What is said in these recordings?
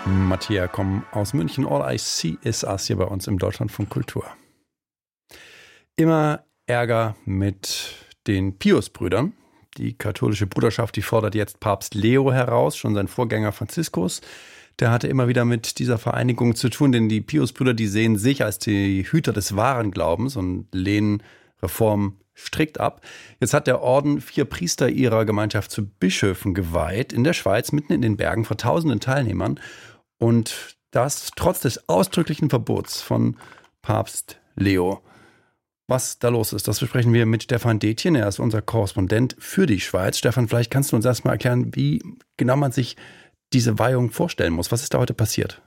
Mattia kommen aus München. All I See Is Us hier bei uns im Deutschlandfunk Kultur. Immer Ärger mit den Pius-Brüdern. Die katholische Bruderschaft, die fordert jetzt Papst Leo heraus, schon sein Vorgänger Franziskus. Der hatte immer wieder mit dieser Vereinigung zu tun, denn die Pius-Brüder, die sehen sich als die Hüter des wahren Glaubens und lehnen Reformen strikt ab. Jetzt hat der Orden 4 Priester ihrer Gemeinschaft zu Bischöfen geweiht, in der Schweiz, mitten in den Bergen, vor tausenden Teilnehmern. Und das trotz des ausdrücklichen Verbots von Papst Leo. Was da los ist, das besprechen wir mit Stefan Detjen. Er ist unser Korrespondent für die Schweiz. Stefan, vielleicht kannst du uns erstmal erklären, wie genau man sich diese Weihung vorstellen muss. Was ist da heute passiert?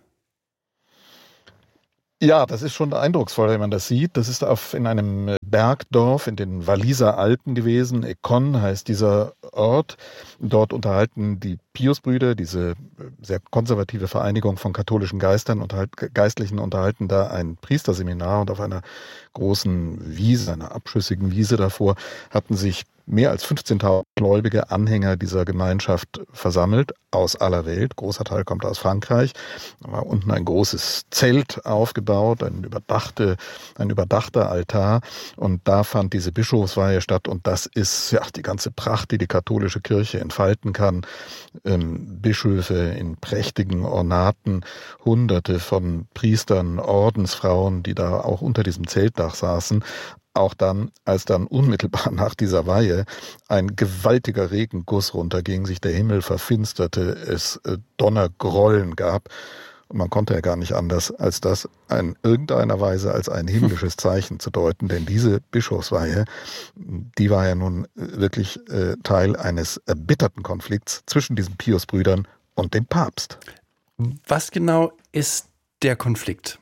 Ja, das ist schon eindrucksvoll, wenn man das sieht. Das ist in einem Bergdorf in den Walliser Alpen gewesen. Éconne heißt dieser Ort. Dort unterhalten die Pius-Brüder, diese sehr konservative Vereinigung von katholischen Geistlichen, unterhalten da ein Priesterseminar, und auf einer großen Wiese, einer abschüssigen Wiese davor, hatten sich mehr als 15.000 gläubige Anhänger dieser Gemeinschaft versammelt, aus aller Welt. Großer Teil kommt aus Frankreich. Da war unten ein großes Zelt aufgebaut, ein überdachter Altar. Und da fand diese Bischofsweihe statt. Und das ist ja die ganze Pracht, die die katholische Kirche entfalten kann. Bischöfe in prächtigen Ornaten, Hunderte von Priestern, Ordensfrauen, die da auch unter diesem Zeltdach saßen. Auch dann, als dann unmittelbar nach dieser Weihe ein gewaltiger Regenguss runterging, sich der Himmel verfinsterte, es Donnergrollen gab. Und man konnte ja gar nicht anders, als das in irgendeiner Weise als ein himmlisches Zeichen zu deuten. Denn diese Bischofsweihe, die war ja nun wirklich Teil eines erbitterten Konflikts zwischen diesen Pius-Brüdern und dem Papst. Was genau ist der Konflikt?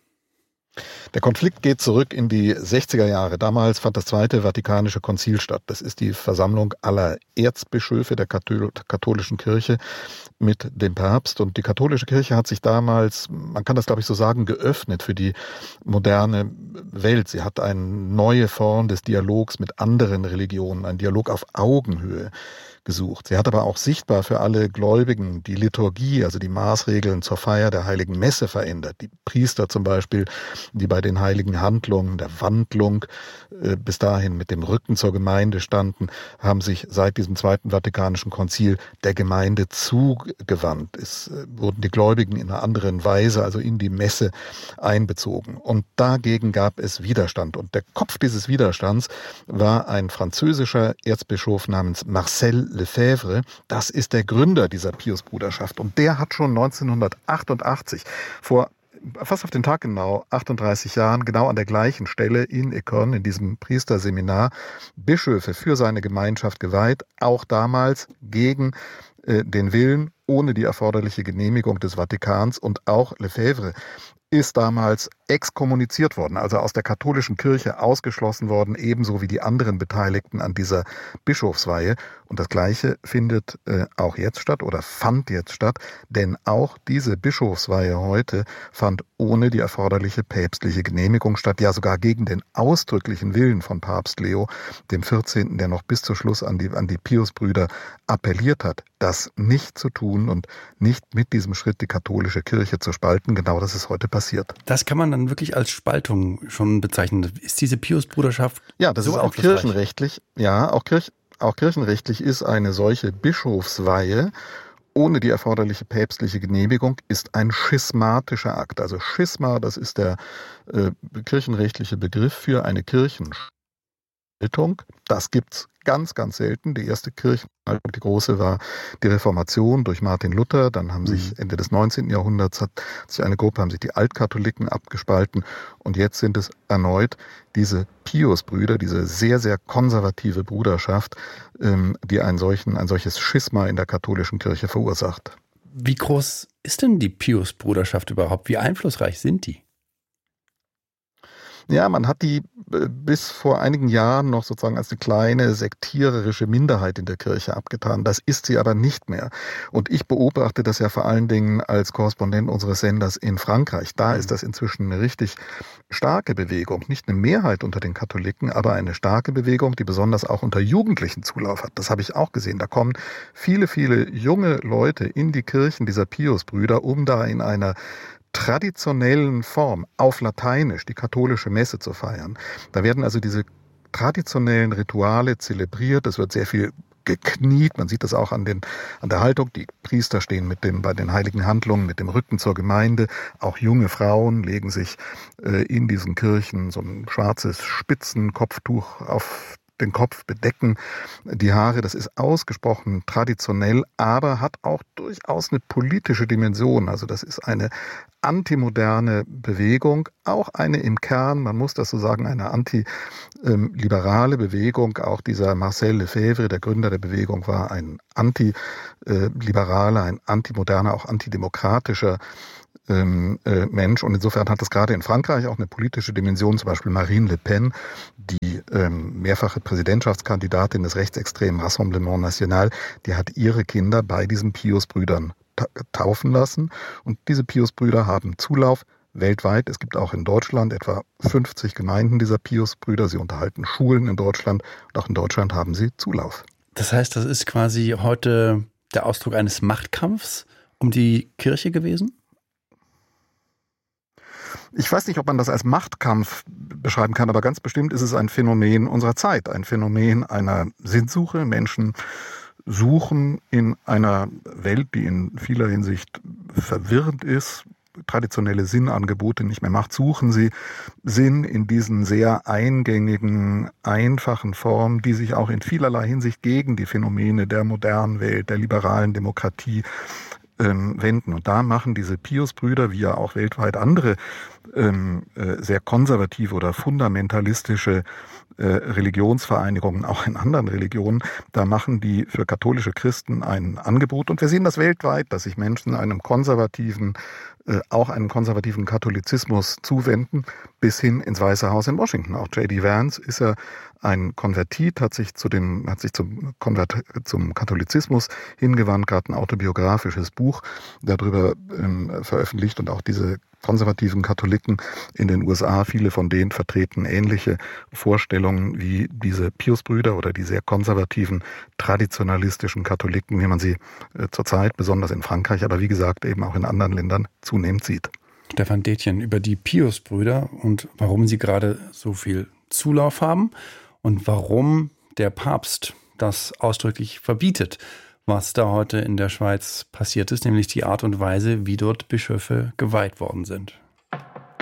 Der Konflikt geht zurück in die 60er Jahre. Damals fand das Zweite Vatikanische Konzil statt. Das ist die Versammlung aller Erzbischöfe der katholischen Kirche mit dem Papst. Und die katholische Kirche hat sich damals, man kann das glaube ich so sagen, geöffnet für die moderne Welt. Sie hat eine neue Form des Dialogs mit anderen Religionen, einen Dialog auf Augenhöhe gesucht. Sie hat aber auch sichtbar für alle Gläubigen die Liturgie, also die Maßregeln zur Feier der Heiligen Messe verändert. Die Priester zum Beispiel, die bei den heiligen Handlungen, der Wandlung bis dahin mit dem Rücken zur Gemeinde standen, haben sich seit diesem Zweiten Vatikanischen Konzil der Gemeinde zugewandt. Es wurden die Gläubigen in einer anderen Weise, also in die Messe, einbezogen. Und dagegen gab es Widerstand. Und der Kopf dieses Widerstands war ein französischer Erzbischof namens Marcel Lefebvre. Das ist der Gründer dieser Pius-Bruderschaft. Und der hat schon 1988, vor fast auf den Tag genau, 38 Jahren, genau an der gleichen Stelle in Éconne, in diesem Priesterseminar, Bischöfe für seine Gemeinschaft geweiht, auch damals gegen den Willen, ohne die erforderliche Genehmigung des Vatikans. Und auch Lefebvre ist damals exkommuniziert worden, also aus der katholischen Kirche ausgeschlossen worden, ebenso wie die anderen Beteiligten an dieser Bischofsweihe. Und das Gleiche findet auch jetzt statt oder fand jetzt statt, denn auch diese Bischofsweihe heute fand ohne die erforderliche päpstliche Genehmigung statt, ja sogar gegen den ausdrücklichen Willen von Papst Leo, dem 14., der noch bis zum Schluss an die Pius-Brüder appelliert hat, das nicht zu tun und nicht mit diesem Schritt die katholische Kirche zu spalten. Genau das ist heute passiert. Das kann man dann wirklich als Spaltung schon bezeichnen. Ist diese Pius-Bruderschaft ja, das so ist auch kirchenrechtlich, ja, auch kirchenrechtlich ist eine solche Bischofsweihe ohne die erforderliche päpstliche Genehmigung ist ein schismatischer Akt. Also Schisma, das ist der kirchenrechtliche Begriff für eine Kirchenspaltung. Das gibt's ganz, ganz selten. Die erste Kirchenspaltung, die große, war die Reformation durch Martin Luther. Dann haben sich Ende des 19. Jahrhunderts haben sich die Altkatholiken abgespalten. Und jetzt sind es erneut diese Pius-Brüder, diese sehr, sehr konservative Bruderschaft, die ein solches Schisma in der katholischen Kirche verursacht. Wie groß ist denn die Pius-Bruderschaft überhaupt? Wie einflussreich sind die? Ja, man hat die bis vor einigen Jahren noch sozusagen als eine kleine sektiererische Minderheit in der Kirche abgetan. Das ist sie aber nicht mehr. Und ich beobachte das ja vor allen Dingen als Korrespondent unseres Senders in Frankreich. Da ist das inzwischen eine richtig starke Bewegung. Nicht eine Mehrheit unter den Katholiken, aber eine starke Bewegung, die besonders auch unter Jugendlichen Zulauf hat. Das habe ich auch gesehen. Da kommen viele, viele junge Leute in die Kirchen dieser Piusbrüder, um da in einer traditionellen Form auf Lateinisch die katholische Messe zu feiern. Da werden also diese traditionellen Rituale zelebriert. Es wird sehr viel gekniet. Man sieht das auch an der Haltung. Die Priester stehen bei den heiligen Handlungen mit dem Rücken zur Gemeinde. Auch junge Frauen legen sich in diesen Kirchen so ein schwarzes Spitzenkopftuch auf den Kopf, bedecken die Haare. Das ist ausgesprochen traditionell, aber hat auch durchaus eine politische Dimension. Also das ist eine antimoderne Bewegung, auch eine im Kern, man muss das so sagen, eine antiliberale Bewegung. Auch dieser Marcel Lefebvre, der Gründer der Bewegung, war ein antiliberaler, ein antimoderner, auch antidemokratischer Mensch. Und insofern hat das gerade in Frankreich auch eine politische Dimension. Zum Beispiel Marine Le Pen, die mehrfache Präsidentschaftskandidatin des rechtsextremen Rassemblement National, die hat ihre Kinder bei diesen Piusbrüdern taufen lassen. Und diese Piusbrüder haben Zulauf weltweit. Es gibt auch in Deutschland etwa 50 Gemeinden dieser Piusbrüder. Sie unterhalten Schulen in Deutschland. Und auch in Deutschland haben sie Zulauf. Das heißt, das ist quasi heute der Ausdruck eines Machtkampfs um die Kirche gewesen? Ich weiß nicht, ob man das als Machtkampf beschreiben kann, aber ganz bestimmt ist es ein Phänomen unserer Zeit, ein Phänomen einer Sinnsuche. Menschen suchen in einer Welt, die in vieler Hinsicht verwirrend ist, traditionelle Sinnangebote nicht mehr macht, suchen sie Sinn in diesen sehr eingängigen, einfachen Formen, die sich auch in vielerlei Hinsicht gegen die Phänomene der modernen Welt, der liberalen Demokratie wenden. Und da machen diese Piusbrüder, wie ja auch weltweit andere sehr konservative oder fundamentalistische Religionsvereinigungen, auch in anderen Religionen, da machen die für katholische Christen ein Angebot. Und wir sehen das weltweit, dass sich Menschen einem konservativen Katholizismus zuwenden, bis hin ins Weiße Haus in Washington. Auch J.D. Vance ist ja ein Konvertit, hat sich zum Katholizismus hingewandt, gerade ein autobiografisches Buch darüber veröffentlicht, und auch diese konservativen Katholiken in den USA, viele von denen vertreten ähnliche Vorstellungen wie diese Piusbrüder oder die sehr konservativen, traditionalistischen Katholiken, wie man sie zurzeit besonders in Frankreich, aber wie gesagt eben auch in anderen Ländern zunehmend sieht. Stefan Detjen über die Piusbrüder und warum sie gerade so viel Zulauf haben und warum der Papst das ausdrücklich verbietet, was da heute in der Schweiz passiert ist, nämlich die Art und Weise, wie dort Bischöfe geweiht worden sind.